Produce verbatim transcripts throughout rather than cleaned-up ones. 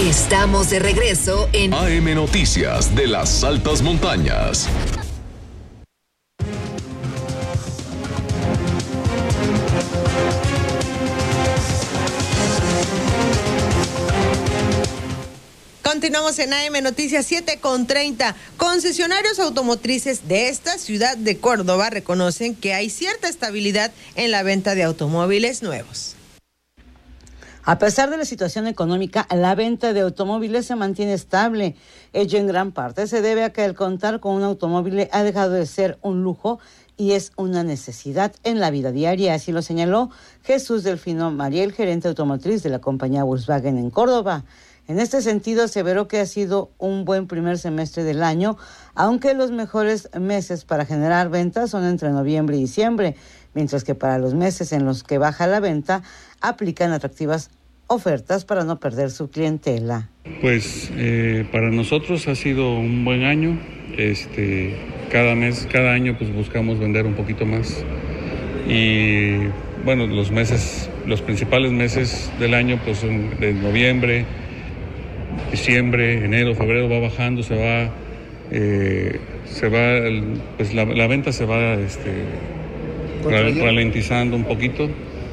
Estamos de regreso en A M Noticias de las Altas Montañas. Continuamos en A M Noticias siete con treinta. Concesionarios automotrices de esta ciudad de Córdoba reconocen que hay cierta estabilidad en la venta de automóviles nuevos. A pesar de la situación económica, la venta de automóviles se mantiene estable. Ello en gran parte se debe a que el contar con un automóvil ha dejado de ser un lujo y es una necesidad en la vida diaria. Así lo señaló Jesús Delfino Mariel, gerente automotriz de la compañía Volkswagen en Córdoba. En este sentido, aseveró que ha sido un buen primer semestre del año, aunque los mejores meses para generar ventas son entre noviembre y diciembre, mientras que para los meses en los que baja la venta, aplican atractivas ofertas para no perder su clientela. Pues eh, para nosotros ha sido un buen año. Este, cada mes, cada año pues buscamos vender un poquito más. Y bueno, los meses, los principales meses del año pues son de noviembre, diciembre, enero, febrero va bajando, se va, eh, se va, pues la, la venta se va este, ralentizando un poquito,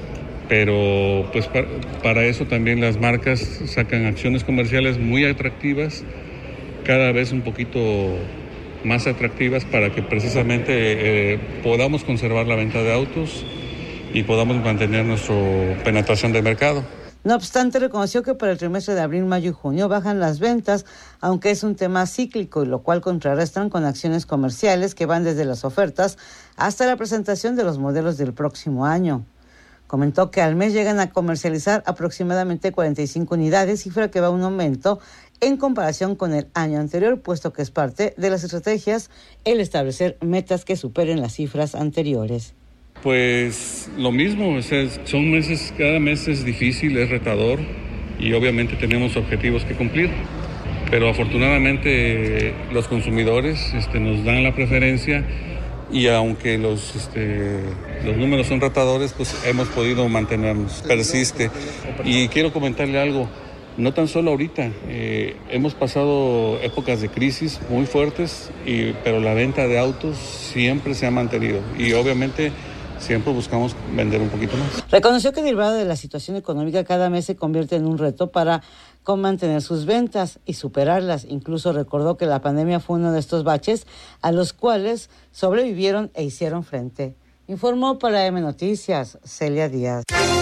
pero pues para, para eso también las marcas sacan acciones comerciales muy atractivas, cada vez un poquito más atractivas para que precisamente eh, podamos conservar la venta de autos y podamos mantener nuestra penetración de mercado. No obstante, reconoció que para el trimestre de abril, mayo y junio bajan las ventas, aunque es un tema cíclico, y lo cual contrarrestan con acciones comerciales que van desde las ofertas hasta la presentación de los modelos del próximo año. Comentó que al mes llegan a comercializar aproximadamente cuarenta y cinco unidades, cifra que va a un aumento en comparación con el año anterior, puesto que es parte de las estrategias el establecer metas que superen las cifras anteriores. Pues lo mismo, o sea, son meses, cada mes es difícil, es retador y obviamente tenemos objetivos que cumplir, pero afortunadamente los consumidores este, nos dan la preferencia y aunque los, este, los números son retadores, pues hemos podido mantenernos, persiste. Y quiero comentarle algo, no tan solo ahorita, eh, hemos pasado épocas de crisis muy fuertes, y, pero la venta de autos siempre se ha mantenido y obviamente siempre buscamos vender un poquito más. Reconoció que derivado de la situación económica cada mes se convierte en un reto para con mantener sus ventas y superarlas. Incluso recordó que la pandemia fue uno de estos baches a los cuales sobrevivieron e hicieron frente. Informó para A M Noticias, Celia Díaz.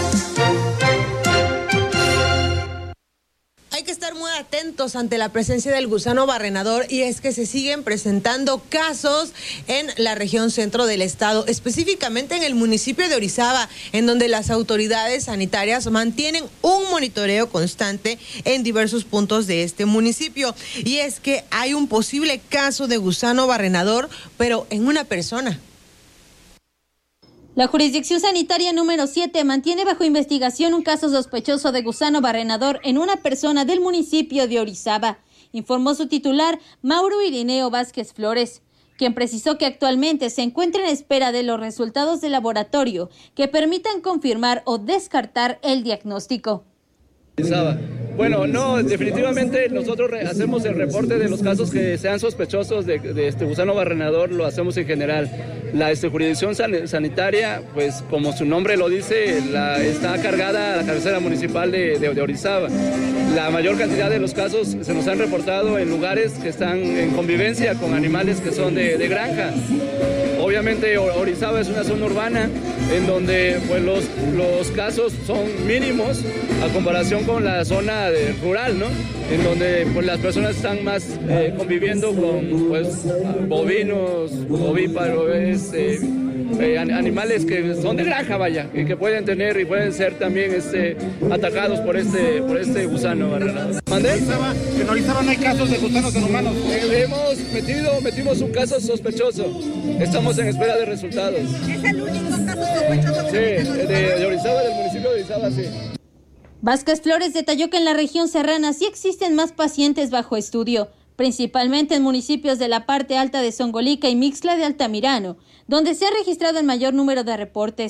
Hay que estar muy atentos ante la presencia del gusano barrenador, y es que se siguen presentando casos en la región centro del estado, específicamente en el municipio de Orizaba, en donde las autoridades sanitarias mantienen un monitoreo constante en diversos puntos de este municipio. Y es que hay un posible caso de gusano barrenador, pero en una persona. La Jurisdicción Sanitaria número siete mantiene bajo investigación un caso sospechoso de gusano barrenador en una persona del municipio de Orizaba, informó su titular, Mauro Irineo Vázquez Flores, quien precisó que actualmente se encuentra en espera de los resultados de laboratorio que permitan confirmar o descartar el diagnóstico. Bueno, no, definitivamente nosotros hacemos el reporte de los casos que sean sospechosos de, de este gusano barrenador, lo hacemos en general. La este, jurisdicción san, sanitaria, pues como su nombre lo dice, la, está cargada a la cabecera municipal de, de, de Orizaba. La mayor cantidad de los casos se nos han reportado en lugares que están en convivencia con animales que son de, de granja. Obviamente Orizaba es una zona urbana en donde pues, los, los casos son mínimos a comparación con la zona de, rural, ¿no? En donde pues, las personas están más eh, conviviendo con pues, bovinos, ovíparos, este, eh, animales que son de granja, vaya, y que pueden tener y pueden ser también este, atacados por este, por este gusano barrenador. ¿Mandé? En Orizaba no hay casos de gusanos en humanos. Eh, hemos metido, metimos un caso sospechoso. Estamos en espera de resultados. ¿Es el único caso sospechoso? Sí, de, de Orizaba, del municipio de Orizaba, sí. Vázquez Flores detalló que en la región serrana sí existen más pacientes bajo estudio, principalmente en municipios de la parte alta de Zongolica y Mixtla de Altamirano, donde se ha registrado el mayor número de reportes.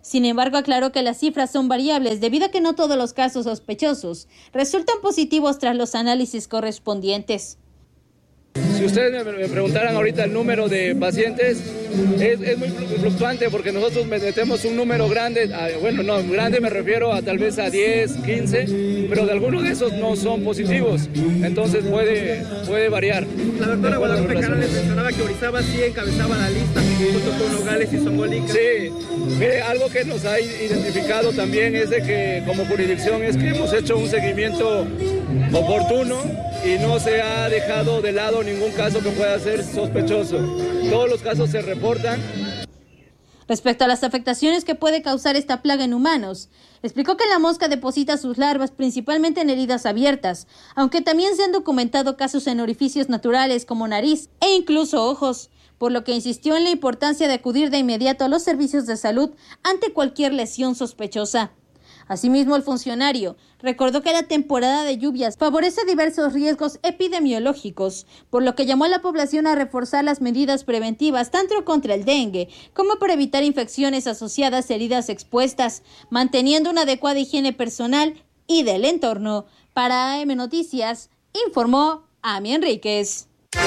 Sin embargo, aclaró que las cifras son variables debido a que no todos los casos sospechosos resultan positivos tras los análisis correspondientes. Si ustedes me preguntaran ahorita el número de pacientes, es, es muy fluctuante porque nosotros metemos un número grande, a, bueno, no, grande me refiero a tal vez a diez, quince, pero de algunos de esos no son positivos, entonces puede, puede variar. La doctora Guadalupe Caro les mencionaba que Orizaba sí encabezaba la lista junto con Nogales y Zongolica. Sí, mire, algo que nos ha identificado también es de que como jurisdicción es que hemos hecho un seguimiento oportuno y no se ha dejado de lado ningún caso que pueda ser sospechoso. Todos los casos se reportan. Respecto a las afectaciones que puede causar esta plaga en humanos, explicó que la mosca deposita sus larvas principalmente en heridas abiertas, aunque también se han documentado casos en orificios naturales como nariz e incluso ojos, por lo que insistió en la importancia de acudir de inmediato a los servicios de salud ante cualquier lesión sospechosa. Asimismo, el funcionario recordó que la temporada de lluvias favorece diversos riesgos epidemiológicos, por lo que llamó a la población a reforzar las medidas preventivas tanto contra el dengue como para evitar infecciones asociadas a heridas expuestas, manteniendo una adecuada higiene personal y del entorno. Para A M Noticias, informó Ami Enríquez.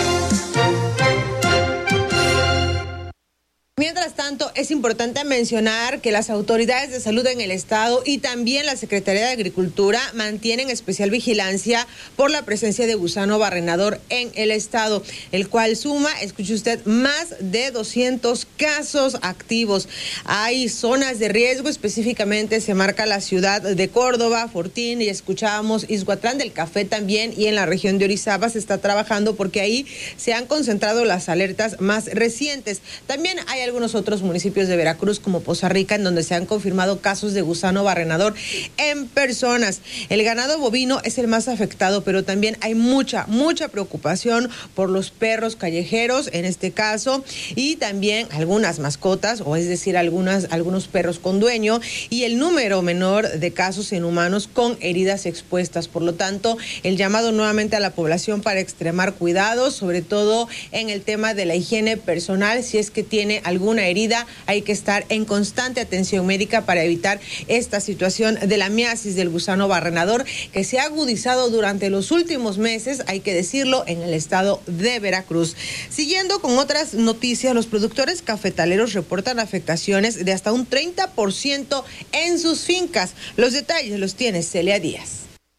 Mientras tanto, es importante mencionar que las autoridades de salud en el estado y también la Secretaría de Agricultura mantienen especial vigilancia por la presencia de gusano barrenador en el estado, el cual suma, escuche usted, más de doscientos casos activos. Hay zonas de riesgo, específicamente se marca la ciudad de Córdoba, Fortín, y escuchábamos Ixhuatlán del Café también, y en la región de Orizaba se está trabajando porque ahí se han concentrado las alertas más recientes. También hay algunos otros municipios de Veracruz como Poza Rica en donde se han confirmado casos de gusano barrenador en personas. El ganado bovino es el más afectado, pero también hay mucha, mucha preocupación por los perros callejeros en este caso, y también algunas mascotas, o es decir, algunas, algunos perros con dueño, y el número menor de casos en humanos con heridas expuestas. Por lo tanto, el llamado nuevamente a la población para extremar cuidados, sobre todo en el tema de la higiene personal. Si es que tiene alguna herida, hay que estar en constante atención médica para evitar esta situación de la miasis del gusano barrenador que se ha agudizado durante los últimos meses, hay que decirlo, en el estado de Veracruz. Siguiendo con otras noticias, los productores cafetaleros reportan afectaciones de hasta un treinta por ciento en sus fincas. Los detalles los tiene Celia Díaz.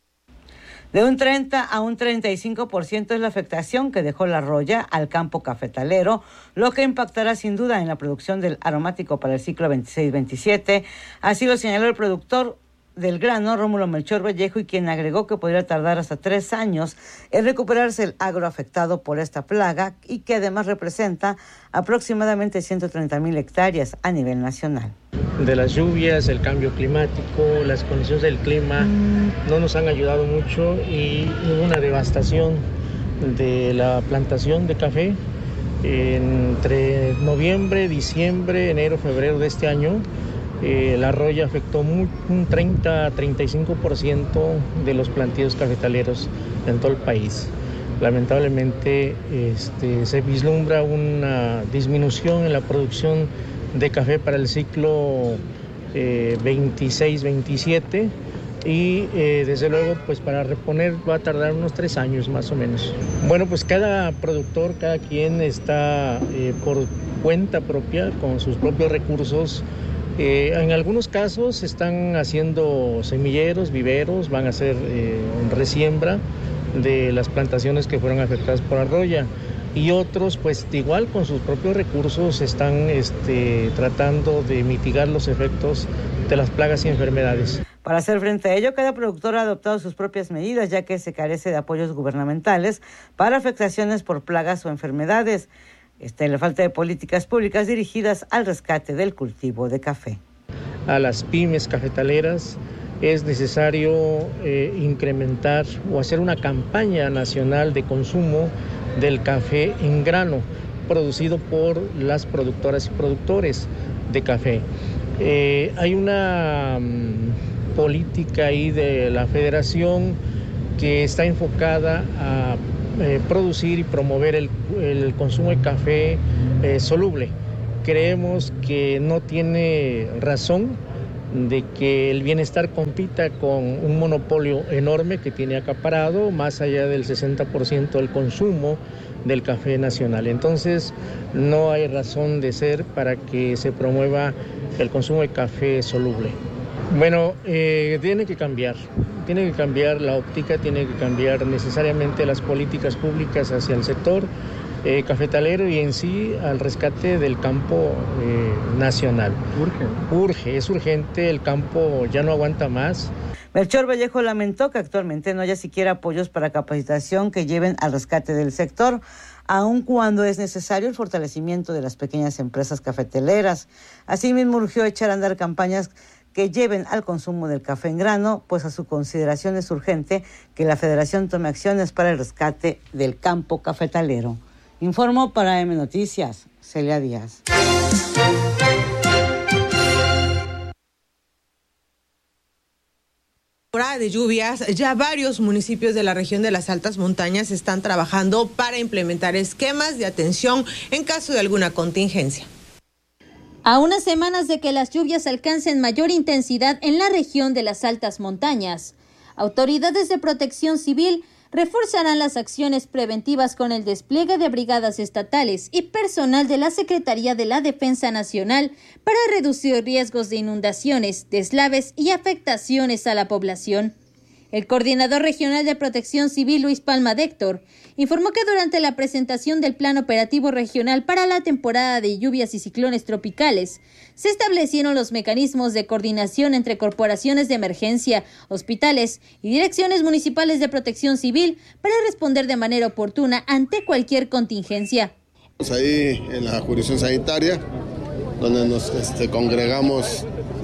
De un treinta a un treinta y cinco por ciento es la afectación que dejó la roya al campo cafetalero, lo que impactará sin duda en la producción del aromático para el ciclo veintiséis veintisiete. Así lo señaló el productor del grano, Rómulo Melchor Vallejo, y quien agregó que podría tardar hasta tres años en recuperarse el agro afectado por esta plaga y que además representa aproximadamente ciento treinta mil hectáreas a nivel nacional. De las lluvias, el cambio climático, las condiciones del clima no nos han ayudado mucho y hubo una devastación de la plantación de café entre noviembre, diciembre, enero, febrero de este año. Eh, la roya afectó muy, un treinta a treinta y cinco por ciento de los plantíos cafetaleros en todo el país. Lamentablemente este, se vislumbra una disminución en la producción de café para el ciclo eh, veintiséis veintisiete y eh, desde luego pues para reponer va a tardar unos tres años más o menos. Bueno, pues cada productor, cada quien está eh, por cuenta propia con sus propios recursos. Eh, en algunos casos están haciendo semilleros, viveros, van a hacer eh, resiembra de las plantaciones que fueron afectadas por la roya, y otros pues igual con sus propios recursos están este, tratando de mitigar los efectos de las plagas y enfermedades. Para hacer frente a ello, cada productor ha adoptado sus propias medidas, ya que se carece de apoyos gubernamentales para afectaciones por plagas o enfermedades. Está en la falta de políticas públicas dirigidas al rescate del cultivo de café. A las pymes cafetaleras es necesario eh, incrementar o hacer una campaña nacional de consumo del café en grano producido por las productoras y productores de café. Eh, hay una um, política ahí de la federación que está enfocada a Eh, producir y promover el, el consumo de café eh, soluble, creemos que no tiene razón de que el bienestar compita con un monopolio enorme que tiene acaparado más allá del sesenta por ciento del consumo del café nacional. Entonces, no hay razón de ser para que se promueva el consumo de café soluble. Bueno, eh, tiene que cambiar, tiene que cambiar la óptica, tiene que cambiar necesariamente las políticas públicas hacia el sector eh, cafetalero y en sí al rescate del campo eh, nacional. Urge. Urge, es urgente, el campo ya no aguanta más. Melchor Vallejo lamentó que actualmente no haya siquiera apoyos para capacitación que lleven al rescate del sector, aun cuando es necesario el fortalecimiento de las pequeñas empresas cafeteleras. Asimismo, urgió echar a andar campañas que lleven al consumo del café en grano, pues a su consideración es urgente que la Federación tome acciones para el rescate del campo cafetalero. Informó para M Noticias, Celia Díaz. De lluvias, ya varios municipios de la región de las altas montañas están trabajando para implementar esquemas de atención en caso de alguna contingencia. A unas semanas de que las lluvias alcancen mayor intensidad en la región de las altas montañas, autoridades de protección civil reforzarán las acciones preventivas con el despliegue de brigadas estatales y personal de la Secretaría de la Defensa Nacional para reducir riesgos de inundaciones, deslaves y afectaciones a la población. El coordinador regional de Protección Civil, Luis Palma de Héctor, informó que durante la presentación del Plan Operativo Regional para la temporada de lluvias y ciclones tropicales, se establecieron los mecanismos de coordinación entre corporaciones de emergencia, hospitales y direcciones municipales de protección civil para responder de manera oportuna ante cualquier contingencia. Ahí en la jurisdicción sanitaria, donde nos este, congregamos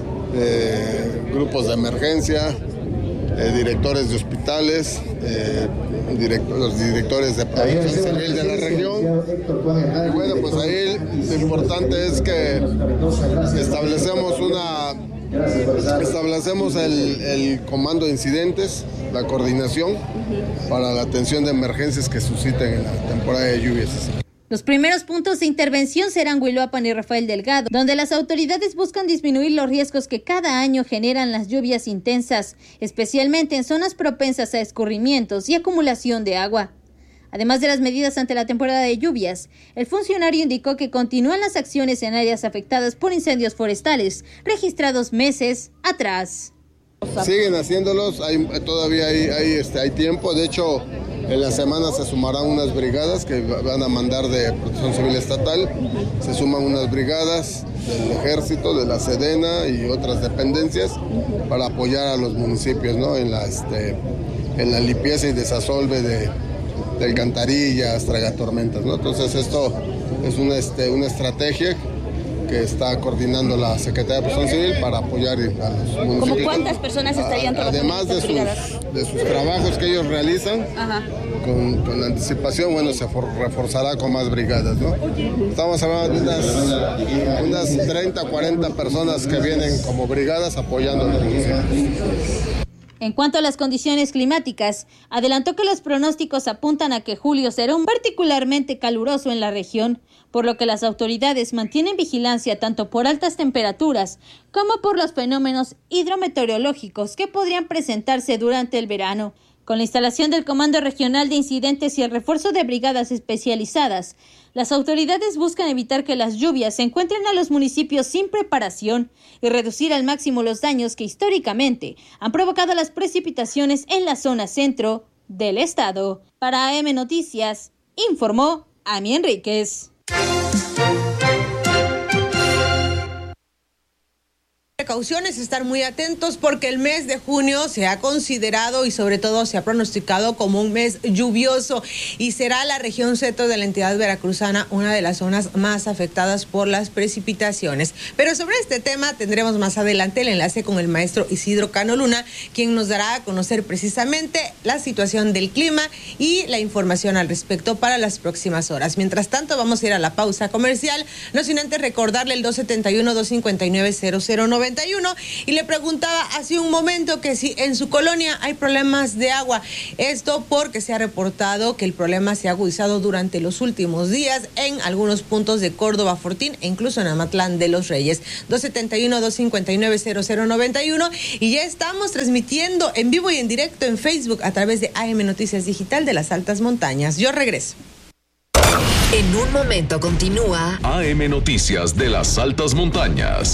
eh, grupos de emergencia, Eh, directores de hospitales, eh, director, los directores de protección civil de la región. Y bueno, pues ahí lo importante es que establecemos una establecemos el, el comando de incidentes, la coordinación para la atención de emergencias que susciten en la temporada de lluvias. Los primeros puntos de intervención serán Huiloapan y Rafael Delgado, donde las autoridades buscan disminuir los riesgos que cada año generan las lluvias intensas, especialmente en zonas propensas a escurrimientos y acumulación de agua. Además de las medidas ante la temporada de lluvias, el funcionario indicó que continúan las acciones en áreas afectadas por incendios forestales, registrados meses atrás. Siguen haciéndolos, hay, todavía hay, hay, este, hay tiempo. De hecho, en la semana se sumarán unas brigadas que van a mandar de Protección Civil Estatal. Se suman unas brigadas del Ejército, de la Sedena y otras dependencias para apoyar a los municipios, ¿no? en, la, este, en la limpieza y desasolve de, de alcantarillas, tragatormentas, ¿no? Entonces esto es una, este, una estrategia que está coordinando la Secretaría de Protección Civil para apoyar a los municipios. ¿Cómo cuántas personas estarían trabajando? Además de sus, de sus trabajos que ellos realizan, Ajá. Con, con anticipación, bueno, se for, reforzará con más brigadas, ¿no? Estamos hablando de unas, unas treinta, cuarenta personas que vienen como brigadas apoyando a los municipios. En cuanto a las condiciones climáticas, adelantó que los pronósticos apuntan a que julio será un particularmente caluroso en la región, por lo que las autoridades mantienen vigilancia tanto por altas temperaturas como por los fenómenos hidrometeorológicos que podrían presentarse durante el verano. Con la instalación del Comando Regional de Incidentes y el refuerzo de brigadas especializadas, las autoridades buscan evitar que las lluvias se encuentren a los municipios sin preparación y reducir al máximo los daños que históricamente han provocado las precipitaciones en la zona centro del estado. Para A M Noticias, informó Ami Enríquez. Precauciones, estar muy atentos porque el mes de junio se ha considerado y sobre todo se ha pronosticado como un mes lluvioso y será la región centro de la entidad veracruzana una de las zonas más afectadas por las precipitaciones. Pero sobre este tema tendremos más adelante el enlace con el maestro Isidro Cano Luna, quien nos dará a conocer precisamente la situación del clima y la información al respecto para las próximas horas. Mientras tanto, vamos a ir a la pausa comercial, no sin antes recordarle el dos siete uno, dos cinco nueve, cero cero nueve cincuenta y uno y le preguntaba hace un momento que si en su colonia hay problemas de agua. Esto porque se ha reportado que el problema se ha agudizado durante los últimos días en algunos puntos de Córdoba, Fortín e incluso en Amatlán de los Reyes. dos setenta y uno, dos cincuenta y nueve, cero cero noventa y uno y ya estamos transmitiendo en vivo y en directo en Facebook a través de A M Noticias Digital de las Altas Montañas. Yo regreso. En un momento continúa A M Noticias de las Altas Montañas.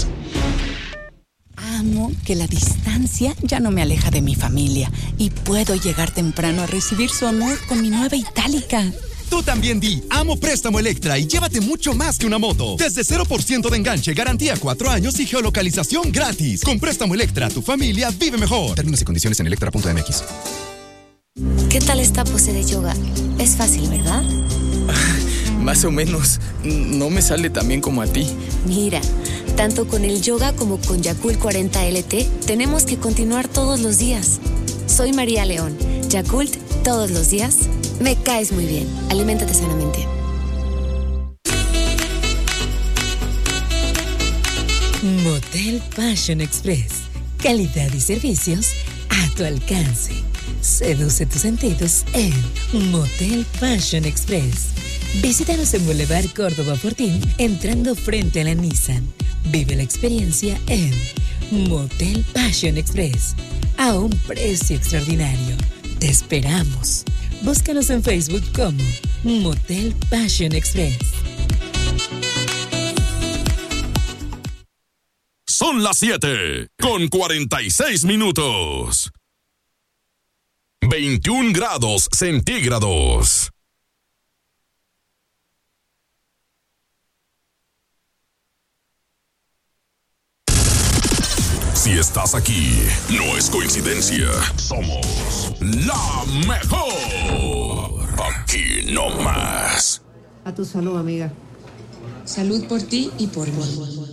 Amo que la distancia ya no me aleja de mi familia y puedo llegar temprano a recibir su amor con mi nueva Itálica. Tú también di amo Préstamo Electra y llévate mucho más que una moto. Desde cero por ciento de enganche, garantía cuatro años y geolocalización gratis. Con Préstamo Electra, tu familia vive mejor. Términos y condiciones en electra punto m x. ¿Qué tal esta pose de yoga? Es fácil, ¿verdad? Más o menos. No me sale tan bien como a ti. Mira, tanto con el yoga como con Yakult cuarenta L T, tenemos que continuar todos los días. Soy María León. Yakult, todos los días. Me caes muy bien. Aliméntate sanamente. Motel Passion Express. Calidad y servicios a tu alcance. Seduce tus sentidos en Motel Passion Express. Visítanos en Boulevard Córdoba Fortín, entrando frente a la Nissan. Vive la experiencia en Motel Passion Express, a un precio extraordinario. Te esperamos. Búscanos en Facebook como Motel Passion Express. Son las siete con cuarenta y seis minutos. veintiún grados centígrados. Si estás aquí, no es coincidencia. Somos la mejor. Aquí no más. A tu salud, amiga. Salud por ti y por mí.